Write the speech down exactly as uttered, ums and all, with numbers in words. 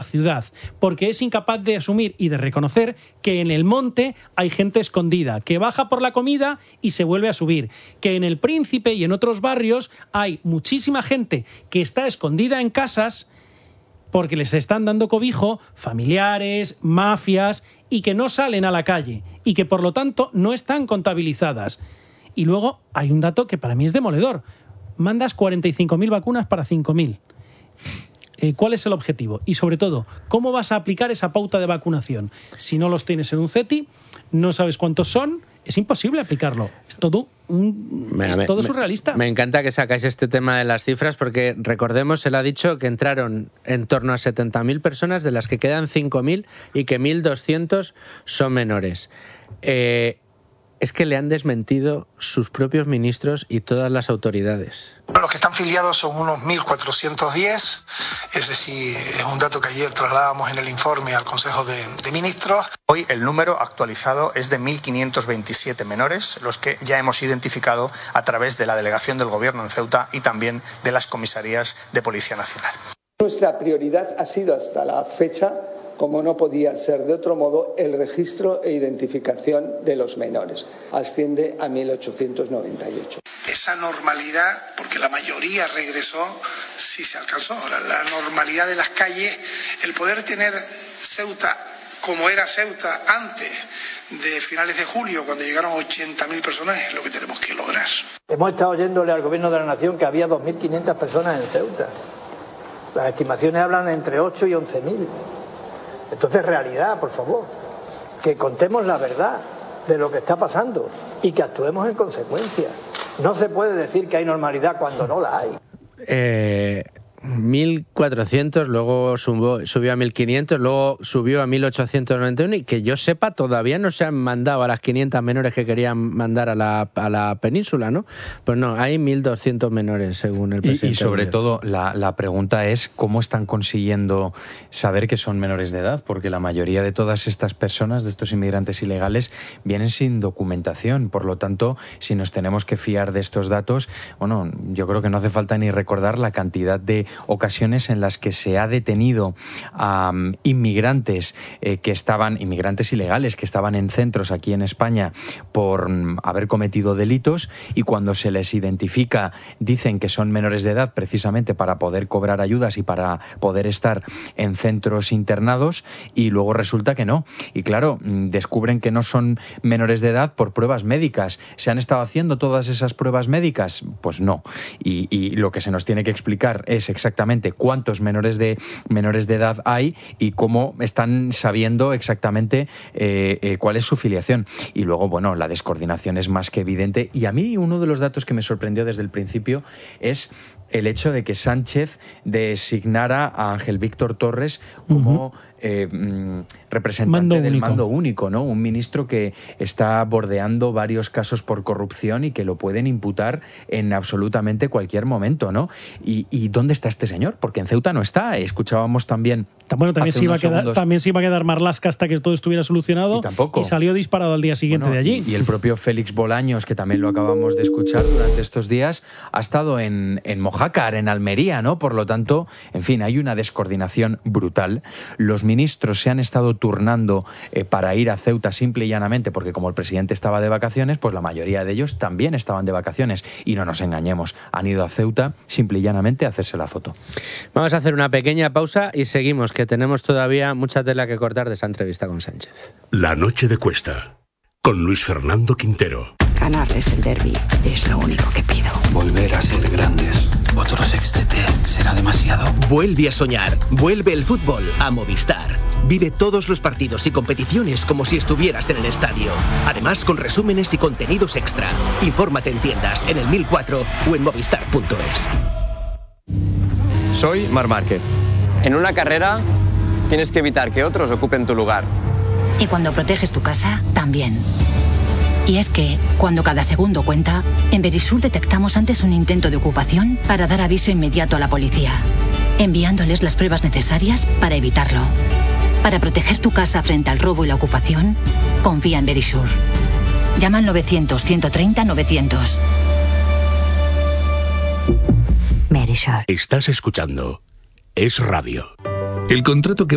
ciudad, porque es incapaz de asumir y de reconocer que en el monte hay gente escondida, que baja por la comida y se vuelve a subir, que en El Príncipe y en otros barrios hay muchísima gente que está escondida en casas porque les están dando cobijo familiares, mafias, y que no salen a la calle y que por lo tanto no están contabilizadas. Y luego hay un dato que para mí es demoledor. Mandas cuarenta y cinco mil vacunas para cinco mil. Eh, ¿Cuál es el objetivo? Y sobre todo, ¿cómo vas a aplicar esa pauta de vacunación? Si no los tienes en un CETI, no sabes cuántos son, es imposible aplicarlo. Es todo, un, me, es todo me, surrealista. Me encanta que sacáis este tema de las cifras porque, recordemos, él ha dicho que entraron en torno a setenta mil personas, de las que quedan cinco mil y que mil doscientos son menores. Eh... Es que le han desmentido sus propios ministros y todas las autoridades. Los que están filiados son unos mil cuatrocientos diez, es decir, es un dato que ayer trasladábamos en el informe al Consejo de, de Ministros. Hoy el número actualizado es de mil quinientos veintisiete menores, los que ya hemos identificado a través de la delegación del Gobierno en Ceuta y también de las comisarías de Policía Nacional. Nuestra prioridad ha sido hasta la fecha, como no podía ser de otro modo, el registro e identificación de los menores. Asciende a mil ochocientos noventa y ocho. Esa normalidad, porque la mayoría regresó, sí se alcanzó. Ahora, la normalidad de las calles, el poder tener Ceuta como era Ceuta antes de finales de julio, cuando llegaron ochenta mil personas, es lo que tenemos que lograr. Hemos estado oyéndole al Gobierno de la Nación que había dos mil quinientas personas en Ceuta. Las estimaciones hablan de entre ocho y once mil. Entonces, realidad, por favor, que contemos la verdad de lo que está pasando y que actuemos en consecuencia. No se puede decir que hay normalidad cuando no la hay. Eh, mil cuatrocientos, luego subió, subió a mil quinientos, luego subió a mil ochocientos noventa y uno y que yo sepa todavía no se han mandado a las quinientas menores que querían mandar a la, a la península, ¿no? Pues no, hay mil doscientos menores según el presidente. Y, y sobre todo la, la pregunta es cómo están consiguiendo saber que son menores de edad, porque la mayoría de todas estas personas, de estos inmigrantes ilegales, vienen sin documentación. Por lo tanto, si nos tenemos que fiar de estos datos, bueno, yo creo que no hace falta ni recordar la cantidad de ocasiones en las que se ha detenido a um, inmigrantes eh, que estaban, inmigrantes ilegales que estaban en centros aquí en España por um, haber cometido delitos, y cuando se les identifica dicen que son menores de edad precisamente para poder cobrar ayudas y para poder estar en centros internados, y luego resulta que no. Y claro, descubren que no son menores de edad por pruebas médicas. ¿Se han estado haciendo todas esas pruebas médicas? Pues no. Y, y lo que se nos tiene que explicar es exactamente cuántos menores de, menores de edad hay y cómo están sabiendo exactamente eh, eh, cuál es su filiación. Y luego, bueno, la descoordinación es más que evidente. Y a mí uno de los datos que me sorprendió desde el principio es el hecho de que Sánchez designara a Ángel Víctor Torres como uh-huh. eh, representante mando del único. mando único, ¿no? Un ministro que está bordeando varios casos por corrupción y que lo pueden imputar en absolutamente cualquier momento, ¿no? ¿Y, y dónde está este señor? Porque en Ceuta no está. Escuchábamos también... Bueno, también se, iba a quedar, también se iba a quedar Marlaska hasta que todo estuviera solucionado. Y tampoco. Y salió disparado al día siguiente bueno, de allí. Y, y el propio Félix Bolaños, que también lo acabamos de escuchar durante estos días, ha estado en, en Mojácar, en Almería, ¿no? Por lo tanto, en fin, hay una descoordinación brutal. Los ministros se han estado turnando eh, para ir a Ceuta simple y llanamente porque como el presidente estaba de vacaciones, pues la mayoría de ellos también estaban de vacaciones. Y no nos engañemos, han ido a Ceuta simple y llanamente a hacerse la foto. Vamos a hacer una pequeña pausa y seguimos, que tenemos todavía mucha tela que cortar de esa entrevista con Sánchez. La noche de Cuesta, con Luis Fernando Quintero. Ganarles el derbi es lo único que pido. Volver a ser grandes. Otro sextete será demasiado. Vuelve a soñar. Vuelve el fútbol a Movistar. Vive todos los partidos y competiciones como si estuvieras en el estadio. Además, con resúmenes y contenidos extra. Infórmate en tiendas, en el mil cuatro o en movistar punto es. Soy Marc Márquez. En una carrera tienes que evitar que otros ocupen tu lugar. Y cuando proteges tu casa, también. Y es que, cuando cada segundo cuenta, en Verisur detectamos antes un intento de ocupación para dar aviso inmediato a la policía, enviándoles las pruebas necesarias para evitarlo. Para proteger tu casa frente al robo y la ocupación, confía en Verisur. Llama al novecientos, ciento treinta, novecientos. Verisur. Estás escuchando Es Radio. El contrato que